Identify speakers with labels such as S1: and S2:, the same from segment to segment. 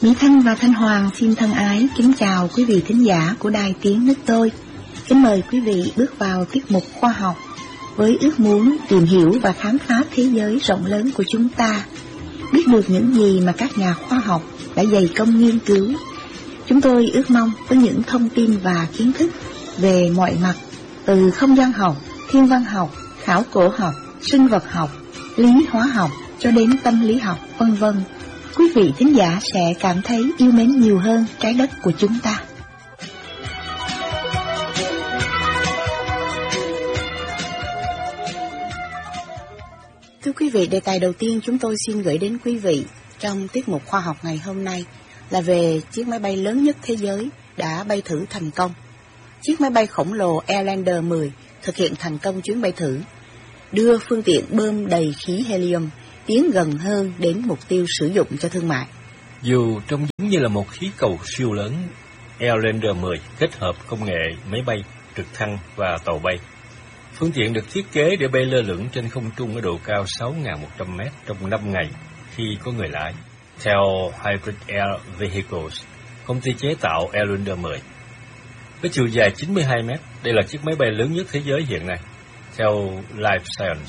S1: Mỹ Thanh và Thanh Hoàng xin thân ái kính chào quý vị thính giả của Đài Tiếng Nước Tôi. Kính mời quý vị bước vào tiết mục khoa học với ước muốn tìm hiểu và khám phá thế giới rộng lớn của chúng ta, biết được những gì mà các nhà khoa học đã dày công nghiên cứu. Chúng tôi ước mong với những thông tin và kiến thức về mọi mặt, từ không gian học, thiên văn học, khảo cổ học, sinh vật học, lý hóa học cho đến tâm lý học, vân vân, quý vị thính giả sẽ cảm thấy yêu mến nhiều hơn trái đất của chúng ta. Thưa quý vị, đề tài đầu tiên chúng tôi xin gửi đến quý vị trong tiết mục khoa học ngày hôm nay là về chiếc máy bay lớn nhất thế giới đã bay thử thành công. Chiếc máy bay khổng lồ Airlander 10 thực hiện thành công chuyến bay thử, đưa phương tiện bơm đầy khí helium tiến gần hơn đến mục tiêu sử dụng cho thương mại.
S2: Dù trông giống như là một khí cầu siêu lớn, Airlander 10 kết hợp công nghệ máy bay, trực thăng và tàu bay. Phương tiện được thiết kế để bay lơ lửng trên không trung ở độ cao 6.100 m trong 5 ngày khi có người lái. Theo Hybrid Air Vehicles, công ty chế tạo Airlander 10, với chiều dài 92 m, đây là chiếc máy bay lớn nhất thế giới hiện nay. Theo Life Science,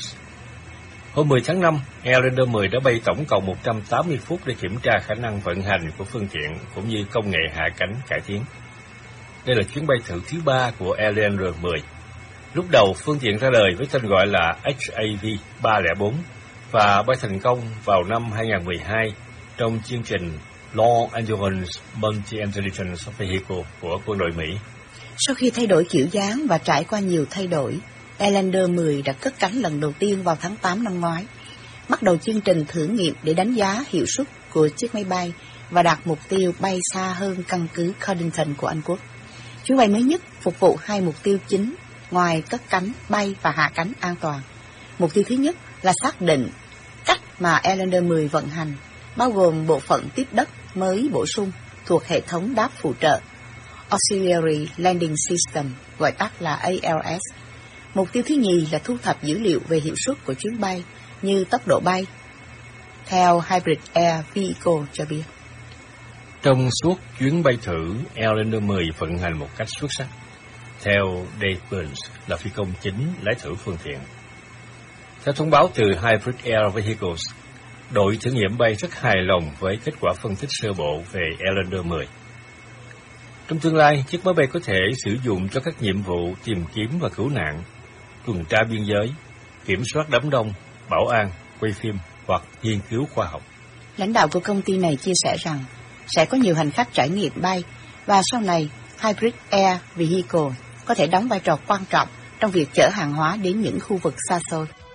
S2: hôm 10 tháng 5, Airlander 10 đã bay tổng cộng 180 phút để kiểm tra khả năng vận hành của phương tiện cũng như công nghệ hạ cánh cải tiến. Đây là chuyến bay thử thứ 3 của Airlander 10. Lúc đầu, phương tiện ra đời với tên gọi là HAV-304 và bay thành công vào năm 2012 trong chương trình Long Endurance Multi-Intelligence Vehicle của quân đội Mỹ.
S1: Sau khi thay đổi kiểu dáng và trải qua nhiều thay đổi, Airlander 10 đã cất cánh lần đầu tiên vào tháng 8 năm ngoái, bắt đầu chương trình thử nghiệm để đánh giá hiệu suất của chiếc máy bay và đạt mục tiêu bay xa hơn căn cứ Codington của Anh Quốc. Chuyến bay mới nhất phục vụ hai mục tiêu chính ngoài cất cánh, bay và hạ cánh an toàn. Mục tiêu thứ nhất là xác định cách mà Airlander 10 vận hành, bao gồm bộ phận tiếp đất mới bổ sung thuộc hệ thống đáp phụ trợ Auxiliary Landing System, gọi tắt là ALS. Mục tiêu thứ nhì là thu thập dữ liệu về hiệu suất của chuyến bay như tốc độ bay, theo Hybrid Air Vehicle cho biết.
S2: Trong suốt chuyến bay thử, Airlander 10 vận hành một cách xuất sắc. Theo Dave Burns, là phi công chính lái thử phương tiện. Theo thông báo từ Hybrid Air Vehicles, đội thử nghiệm bay rất hài lòng với kết quả phân tích sơ bộ về Airlander 10. Trong tương lai, chiếc máy bay có thể sử dụng cho các nhiệm vụ tìm kiếm và cứu nạn, tuần tra biên giới, kiểm soát đám đông, bảo an, quay phim hoặc nghiên cứu khoa học.
S1: Lãnh đạo của công ty này chia sẻ rằng sẽ có nhiều hành khách trải nghiệm bay và sau này Hybrid Air Vehicle có thể đóng vai trò quan trọng trong việc chở hàng hóa đến những khu vực xa xôi.